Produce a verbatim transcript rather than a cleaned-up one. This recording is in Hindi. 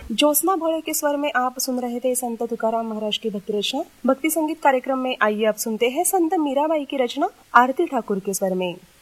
ज्योत्सना भोले के स्वर में आप सुन रहे थे संत तुकाराम महाराज की भक्ति रचना। भक्ति संगीत कार्यक्रम में आइए आप सुनते हैं संत मीराबाई की रचना आरती ठाकुर के स्वर में।